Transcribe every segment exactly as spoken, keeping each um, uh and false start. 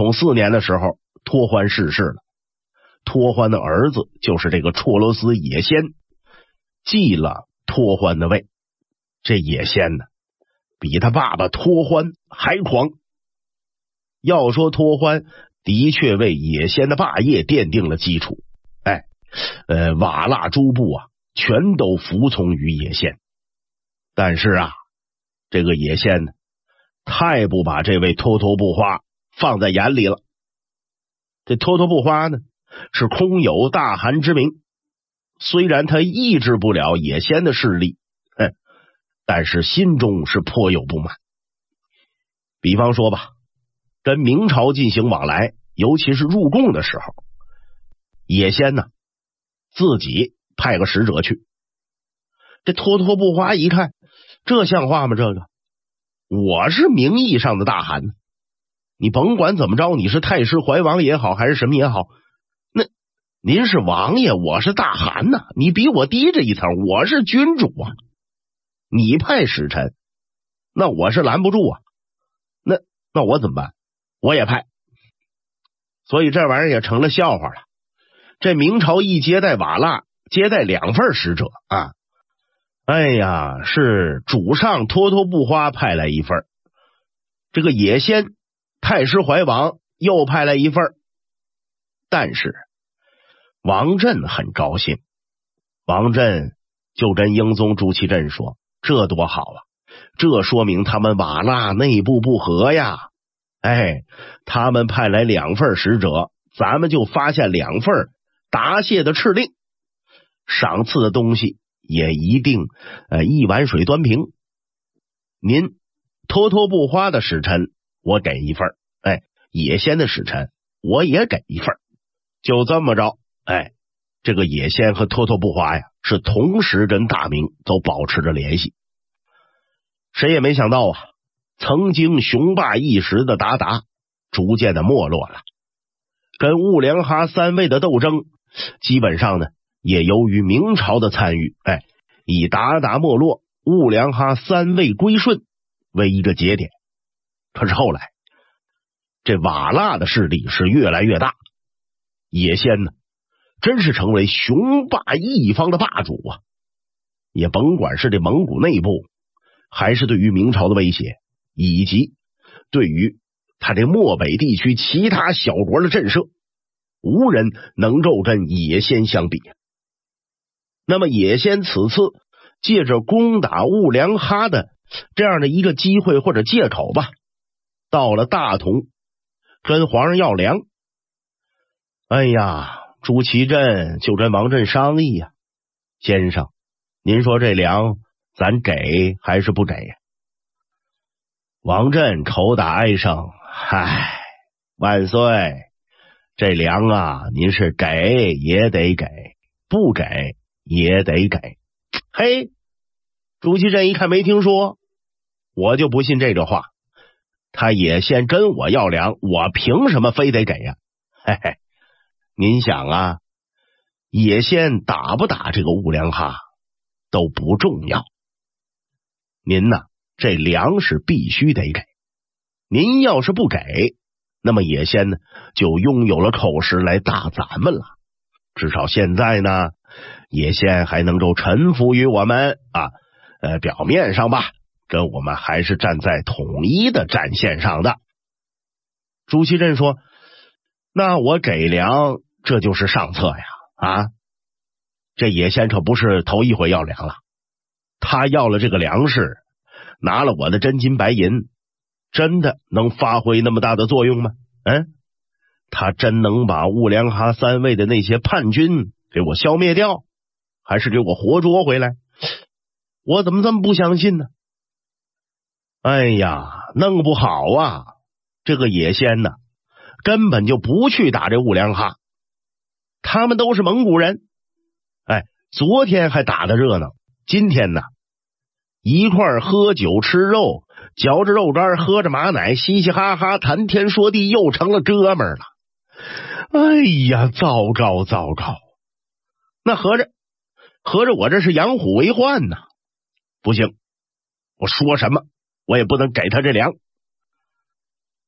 统四年的时候，托欢逝世了。托欢的儿子就是这个绰罗斯野先，继了托欢的位。这野先呢，比他爸爸托欢还狂。要说托欢的确为野先的霸业奠定了基础，哎，呃，瓦剌诸部啊，全都服从于野先。但是啊，这个野先呢，太不把这位脱脱不花放在眼里了。这脱脱不花呢，是空有大汗之名，虽然他抑制不了野先的势力，哼，但是心中是颇有不满。比方说吧，跟明朝进行往来，尤其是入贡的时候，野先呢自己派个使者去。这脱脱不花一看，这像话吗？这个我是名义上的大汗，你甭管怎么着，你是太师怀王也好，还是什么也好，那您是王爷，我是大汗呐、啊，你比我低着一层，我是君主啊。你派使臣，那我是拦不住啊。那那我怎么办？我也派。所以这玩意儿也成了笑话了。这明朝一接待瓦剌，接待两份使者啊。哎呀，是主上脱脱不花派来一份，这个野先太师怀王又派来一份。但是王振很高兴，王振就跟英宗朱祁镇说，这多好啊，这说明他们瓦剌内部不和呀。哎，他们派来两份使者，咱们就发现两份答谢的敕令，赏赐的东西也一定呃一碗水端平。您脱脱不花的使臣我给一份，哎，野先的使臣我也给一份。就这么着，哎，这个野先和脱脱不花呀是同时跟大明都保持着联系。谁也没想到啊，曾经雄霸一时的鞑靼逐渐的没落了，跟兀良哈三位的斗争基本上呢也由于明朝的参与，哎，以鞑靼没落，兀良哈三位归顺为一个节点。可是后来这瓦剌的势力是越来越大，野先呢真是成为雄霸一方的霸主啊！也甭管是这蒙古内部，还是对于明朝的威胁，以及对于他这漠北地区其他小国的震慑，无人能够跟野先相比。那么野先此次借着攻打兀良哈的这样的一个机会或者借口吧，到了大同跟皇上要粮。哎呀，朱祁镇就跟王振商议呀、啊，先生，您说这粮咱给还是不给呀？王振口打哀声，唉，万岁，这粮啊，您是给也得给，不给也得给。嘿，朱祁镇一看没听说，我就不信这个话。他也先跟我要粮，我凭什么非得给呀？嘿嘿，您想啊，野先打不打这个兀良哈都不重要，您呐，这粮是必须得给。您要是不给，那么野先呢就拥有了口实来打咱们了。至少现在呢，野先还能够臣服于我们啊，呃，表面上吧，跟我们还是站在统一的战线上的。朱祁镇说，那我给粮这就是上策呀啊！这野先可不是头一回要粮了，他要了这个粮食，拿了我的真金白银，真的能发挥那么大的作用吗？嗯，他真能把兀良哈三位的那些叛军给我消灭掉，还是给我活捉回来？我怎么这么不相信呢？哎呀，弄不好啊，这个野先呢根本就不去打这兀良哈，他们都是蒙古人。哎，昨天还打得热闹，今天呢一块喝酒吃肉，嚼着肉干，喝着马奶，嘻嘻哈哈，谈天说地，又成了哥们儿了。哎呀，糟糕糟糕，那合着合着我这是养虎为患呢。不行，我说什么我也不能给他这粮。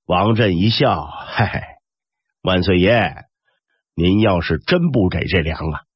王振一笑，嘿嘿，万岁爷，您要是真不给这粮啊，